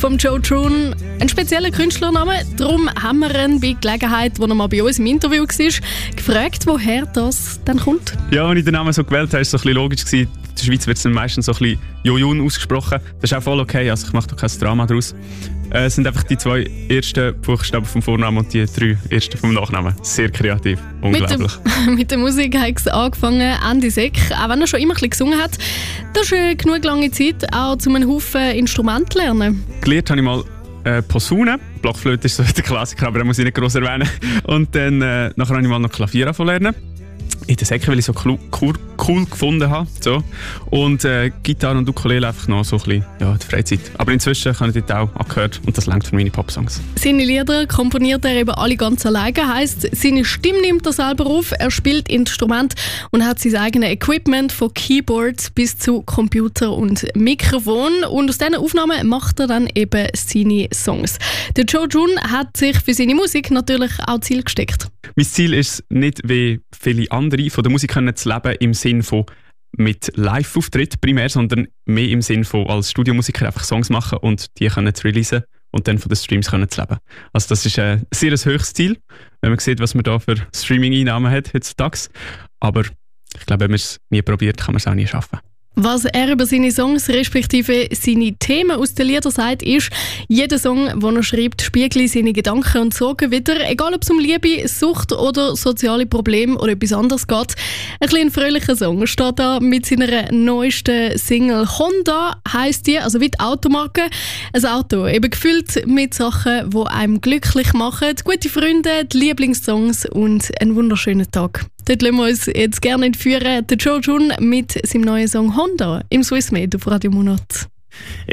vom Joe June. Ein spezieller Künstlername. Darum haben wir ihn bei Gelegenheit, wo er mal bei uns im Interview war, gefragt, woher das dann kommt. Ja, als ich den Namen so gewählt habe, war es so ein bisschen logisch. In der Schweiz wird es meistens so ein bisschen Jojun ausgesprochen. Das ist auch voll okay, also ich mache da kein Drama daraus. Es sind einfach die 2 ersten Buchstaben vom Vornamen und die 3 ersten vom Nachnamen. Sehr kreativ, unglaublich. Mit der Musik hat es angefangen, Ende Sek, auch wenn er schon immer ein bisschen gesungen hat. Das ist genug lange Zeit, auch um einen Haufen Instrumente zu lernen. Gelernt habe ich mal Posaune. Blockflöte ist so der Klassiker, aber den muss ich nicht gross erwähnen. Und dann nachher habe ich mal noch Klavier lernen. In der Säcke, weil ich so cool gefunden habe. So. Und Gitarre und Ukulele einfach noch so ein bisschen die Freizeit. Aber inzwischen habe ich dort auch angehört und das reicht für meine Popsongs. Seine Lieder komponiert er eben alle ganz alleine. Heisst, seine Stimme nimmt er selber auf, er spielt Instrument und hat sein eigenes Equipment von Keyboards bis zu Computer und Mikrofon. Und aus diesen Aufnahmen macht er dann eben seine Songs. Der Joe June hat sich für seine Musik natürlich auch Ziel gesteckt. Mein Ziel ist nicht, wie viele andere von der Musik zu leben, im Sinn von mit Live-Auftritt primär, sondern mehr im Sinn von als Studiomusiker einfach Songs machen und die zu releasen und dann von den Streams zu leben. Also das ist ein sehr höchstes Ziel, wenn man sieht, was man da für Streaming-Einnahmen hat heutzutage. Aber ich glaube, wenn man es nie probiert, kann man es auch nie schaffen. Was er über seine Songs respektive seine Themen aus den Liedern sagt, ist, jeder Song, den er schreibt, spiegelt seine Gedanken und Sorgen wieder. Egal ob es um Liebe, Sucht oder soziale Probleme oder etwas anderes geht. Ein bisschen fröhlicher Song steht da mit seiner neuesten Single «Honda» heisst die, also wie die Automarke. Ein Auto, eben gefüllt mit Sachen, die einem glücklich machen. Gute Freunde, die Lieblingssongs und einen wunderschönen Tag. Dort lassen wir uns jetzt gerne entführen. Der Joe June mit seinem neuen Song «Honda» im Swissmade auf Radio Monat.